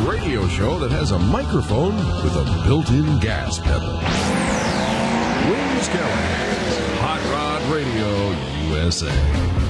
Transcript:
radio show that has a microphone with a built-in gas pedal. Wings Callahan's Hot Rod Radio USA.